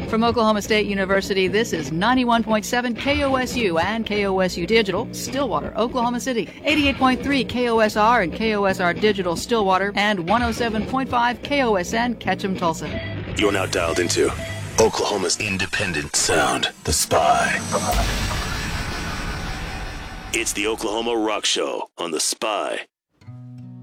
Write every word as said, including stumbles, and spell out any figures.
From Oklahoma State University, this is ninety-one point seven K O S U and K O S U Digital, Stillwater, Oklahoma City, eighty-eight point three K O S R and K O S R Digital, Stillwater, and one oh seven point five K O S N, Ketchum, Tulsa. You're now dialed into Oklahoma's independent sound, The Spy. It's the Oklahoma Rock Show on The Spy.